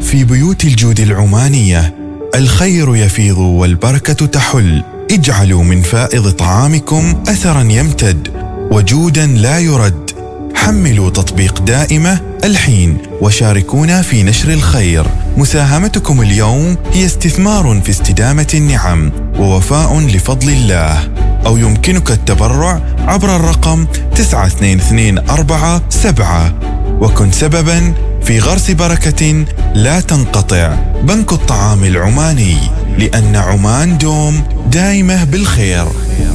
في بيوت الجود العمانية الخير يفيض والبركة تحل. اجعلوا من فائض طعامكم أثرا يمتد وجودا لا يرد. حملوا تطبيق دائمة الحين وشاركونا في نشر الخير. مساهمتكم اليوم هي استثمار في استدامة النعم ووفاء لفضل الله. أو يمكنك التبرع عبر الرقم 9224 وكن سببا في غرس بركة لا تنقطع. بنك الطعام العماني، لأن عمان دوم دائمة بالخير.